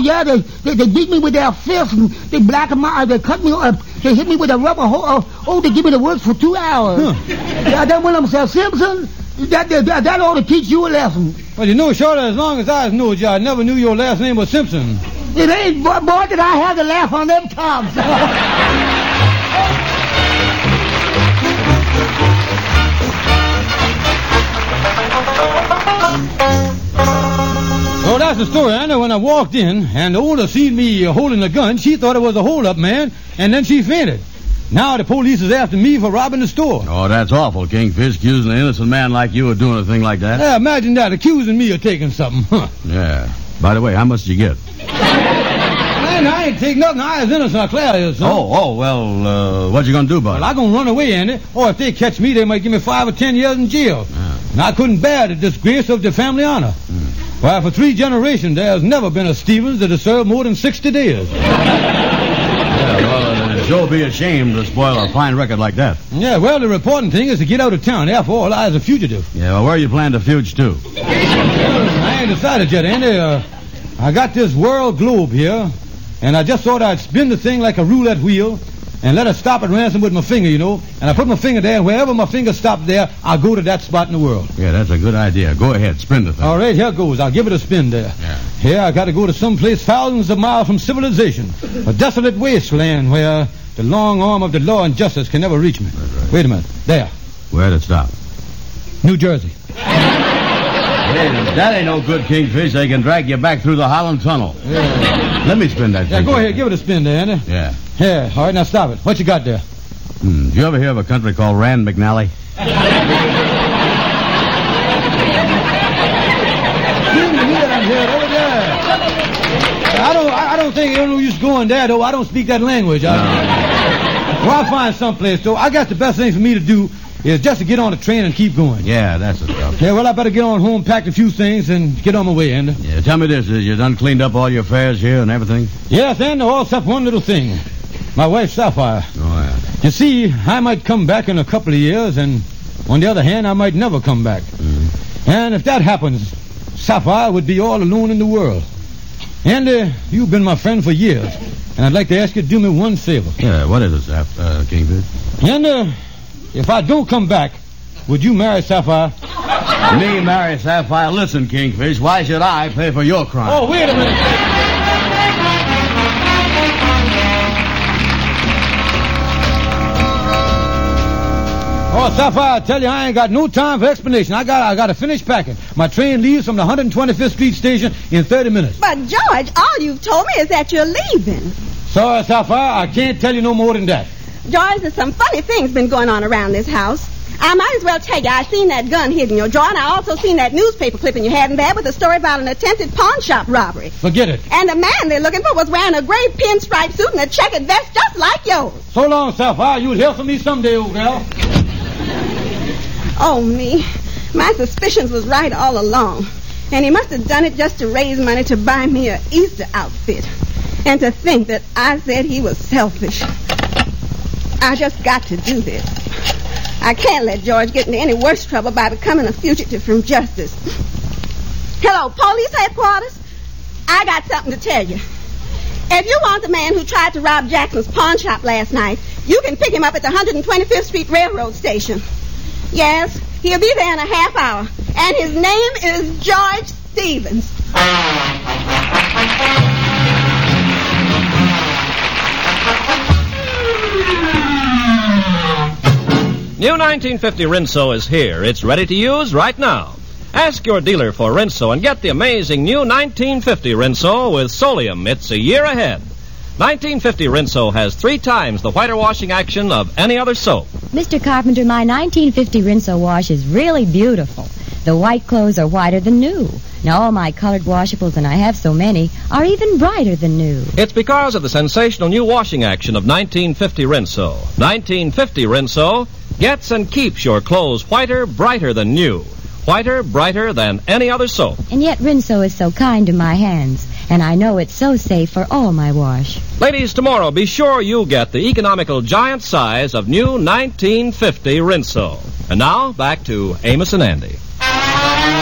yeah, they beat me with their fists, and they blacken my eyes, they cut me up, they hit me with a rubber hose, they give me the works for 2 hours. Huh. Yeah, then when I'm saying, Simpson, that ought to teach you a lesson. Well, you know, Shorty, as long as I knew you, I never knew your last name was Simpson. It ain't, boy, did I have to laugh on them tops. Well, that's the story. I know when I walked in, and the owner seen me holding a gun, she thought it was a hold-up man, and then she fainted. Now the police is after me for robbing the store. Oh, that's awful, Kingfish, accusing an innocent man like you of doing a thing like that. Yeah, imagine that, accusing me of taking something. Huh. Yeah. By the way, how much did you get? Man, I ain't take nothing. I was innocent, I declare you, son. Well, what you gonna do about it? Well, I'm gonna run away, Andy. Or if they catch me, they might give me 5 or 10 years in jail. Yeah. And I couldn't bear the disgrace of the family honor. Why, for 3 generations, there's never been a Stevens that has served more than 60 days. Yeah, well, it'd sure be a shame to spoil a fine record like that. Yeah, well, the important thing is to get out of town. After all, I was a fugitive. Yeah, well, where you plan to fuge to? I ain't decided yet, Andy. I got this world globe here, and I just thought I'd spin the thing like a roulette wheel and let it stop at random with my finger, you know. And I put my finger there, and wherever my finger stopped there, I'll go to that spot in the world. Yeah, that's a good idea. Go ahead, spin the thing. All right, here goes. I'll give it a spin there. Yeah. Here, I got to go to some place thousands of miles from civilization, a desolate wasteland where the long arm of the law and justice can never reach me. Right. Wait a minute. There. Where'd it stop? New Jersey. Hey, that ain't no good, Kingfish. They can drag you back through the Holland Tunnel. Yeah. Let me spin that thing. Yeah, go ahead. Give it a spin there, Andy. Yeah. Yeah. All right, now stop it. What you got there? Did you ever hear of a country called Rand McNally? I don't think there's no use going there, though. I don't speak that language. Well, I'll find someplace, though. I guess the best thing for me to do is just to get on the train and keep going. Yeah, that's the stuff. Yeah, well, I better get on home, pack a few things, and get on my way, Andy. Yeah, tell me this. You done cleaned up all your affairs here and everything? Yes, Andy, all except one little thing. My wife, Sapphire. Oh, yeah. You see, I might come back in a couple of years, and on the other hand, I might never come back. And if that happens, Sapphire would be all alone in the world. Andy, you've been my friend for years, and I'd like to ask you to do me one favor. Yeah, what is it, Kingfish? Andy, if I don't come back, would you marry Sapphire? Me marry Sapphire? Listen, Kingfish, why should I pay for your crime? Oh, wait a minute. Oh, Sapphire, I tell you, I ain't got no time for explanation. I got to finish packing. My train leaves from the 125th Street station in 30 minutes. But, George, all you've told me is that you're leaving. Sorry, Sapphire, I can't tell you no more than that. George, there's some funny things been going on around this house. I might as well tell you, I seen that gun hid in your drawer, and I also seen that newspaper clipping you had in there with a story about an attempted pawn shop robbery. Forget it. And the man they're looking for was wearing a gray pinstripe suit and a checkered vest just like yours. So long, Sapphire. You'll hear from me someday, old gal. Oh, me. My suspicions was right all along. And he must have done it just to raise money to buy me a Easter outfit. And to think that I said he was selfish. I just got to do this. I can't let George get into any worse trouble by becoming a fugitive from justice. Hello, police headquarters? I got something to tell you. If you want the man who tried to rob Jackson's pawn shop last night, you can pick him up at the 125th Street Railroad Station. Yes, he'll be there in a half hour. And his name is George Stevens. New 1950 Rinso is here. It's ready to use right now. Ask your dealer for Rinso and get the amazing new 1950 Rinso with Solium. It's a year ahead. 1950 Rinso has 3 times the whiter washing action of any other soap. Mr. Carpenter, my 1950 Rinso wash is really beautiful. The white clothes are whiter than new. Now all my colored washables, and I have so many, are even brighter than new. It's because of the sensational new washing action of 1950 Rinso. 1950 Rinso gets and keeps your clothes whiter, brighter than new. Whiter, brighter than any other soap. And yet Rinso is so kind to my hands. And I know it's so safe for all my wash. Ladies, tomorrow, be sure you get the economical giant size of new 1950 Rinso. And now, back to Amos and Andy.